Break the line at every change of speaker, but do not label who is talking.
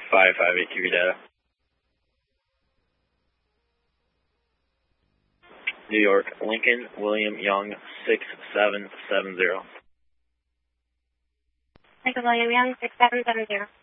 5583 data. New York, Lincoln, William Young, 6770.
Lincoln, William Young, 6770.